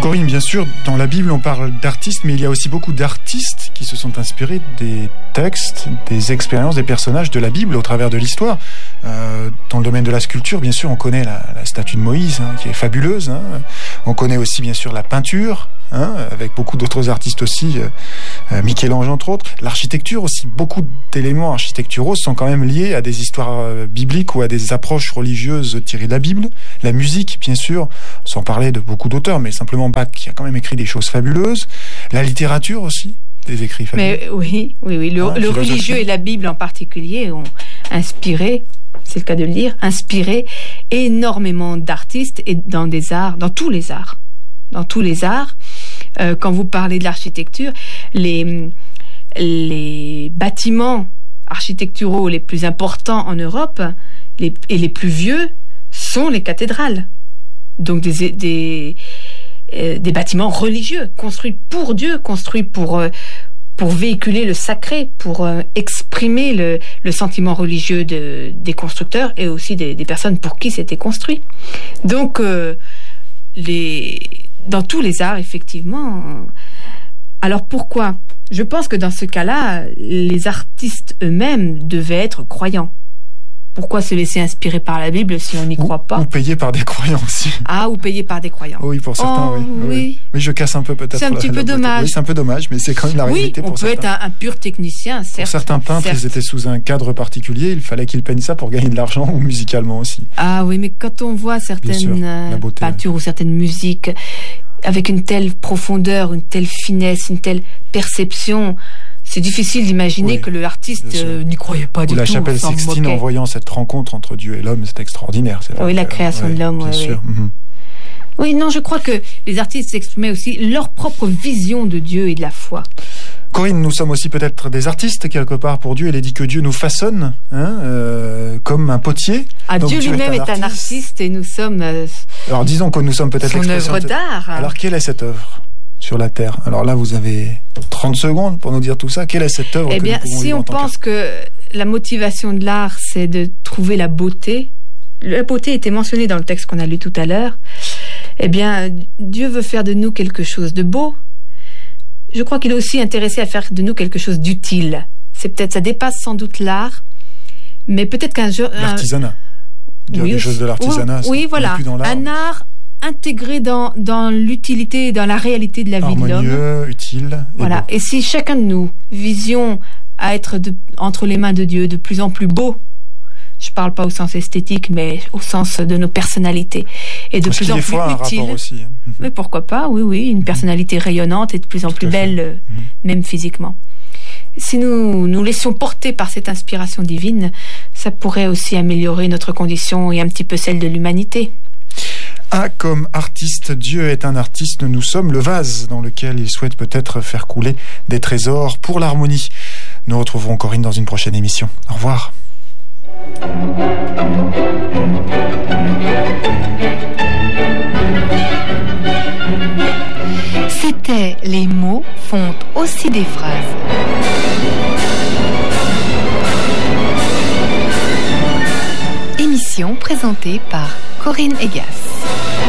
Corinne, bien sûr, dans la Bible, on parle d'artistes, mais il y a aussi beaucoup d'artistes qui se sont inspirés des textes, des expériences, des personnages de la Bible au travers de l'histoire. Dans le domaine de la sculpture, bien sûr, on connaît la statue de Moïse, qui est fabuleuse. On connaît aussi, bien sûr, la peinture, avec beaucoup d'autres artistes aussi, Michel-Ange entre autres. L'architecture aussi, beaucoup d'éléments architecturaux sont quand même liés à des histoires bibliques ou à des approches religieuses tirées de la Bible. La musique, bien sûr, sans parler de beaucoup d'auteurs, mais simplement Bach qui a quand même écrit des choses fabuleuses. La littérature aussi, des écrits fabuleux. Mais oui. Le religieux et la Bible en particulier ont inspiré, c'est le cas de le dire, inspiré énormément d'artistes et dans des arts, dans tous les arts. Quand vous parlez de l'architecture, les bâtiments architecturaux les plus importants en Europe et les plus vieux sont les cathédrales. Donc des bâtiments religieux, construits pour Dieu, construits pour véhiculer le sacré, pour exprimer le sentiment religieux des constructeurs et aussi des personnes pour qui c'était construit. Donc, dans tous les arts, effectivement. Alors pourquoi ? Je pense que dans ce cas-là, les artistes eux-mêmes devaient être croyants. Pourquoi se laisser inspirer par la Bible si on n'y croit pas ? Ou payés par des croyants aussi. Ah, ou payés par des croyants. Oui, pour certains, oui. Oui, je casse un peu peut-être. C'est un petit peu dommage. Oui, c'est un peu dommage, mais c'est quand même la réalité pour certains. Oui, on peut être un pur technicien, certes. Pour certains peintres, ils étaient sous un cadre particulier, il fallait qu'ils peignent ça pour gagner de l'argent, ou musicalement aussi. Ah oui, mais quand on voit certaines peintures ou certaines musiques avec une telle profondeur, une telle finesse, une telle perception, c'est difficile d'imaginer que l'artiste n'y croyait pas du tout. La chapelle Sixtine, en voyant cette rencontre entre Dieu et l'homme, c'est extraordinaire. La création de l'homme, sûr. Mm-hmm. Oui, non, je crois que les artistes exprimaient aussi leur propre vision de Dieu et de la foi. Corinne, nous sommes aussi peut-être des artistes quelque part pour Dieu. Il est dit que Dieu nous façonne comme un potier. Donc Dieu lui-même est un artiste et nous sommes... Alors disons que nous sommes peut-être son œuvre d'art. Alors quelle est cette œuvre sur la terre ? Alors là, vous avez 30 secondes pour nous dire tout ça. Quelle est cette œuvre ? Eh bien, si on pense que la motivation de l'art, c'est de trouver la beauté, la beauté était mentionnée dans le texte qu'on a lu tout à l'heure, eh bien, Dieu veut faire de nous quelque chose de beau. Je crois qu'il est aussi intéressé à faire de nous quelque chose d'utile. Ça dépasse sans doute l'art, mais peut-être qu'un jour... L'artisanat. Des choses de l'artisanat. Oui, voilà. Un art intégré dans l'utilité, dans la réalité de la vie de l'homme. Harmonieux, utile. Voilà. Et si chacun de nous visions à être entre les mains de Dieu de plus en plus beau, je parle pas au sens esthétique, mais au sens de nos personnalités, et de plus en plus utile. Aussi. Mais pourquoi pas ? Oui, une personnalité rayonnante et de plus en plus belle, même physiquement. Si nous laissions porter par cette inspiration divine, ça pourrait aussi améliorer notre condition et un petit peu celle de l'humanité. Comme artiste, Dieu est un artiste, nous sommes le vase dans lequel il souhaite peut-être faire couler des trésors pour l'harmonie. Nous retrouverons Corinne dans une prochaine émission. Au revoir. C'était Les mots font aussi des phrases. Émission présentée par Corinne Egas.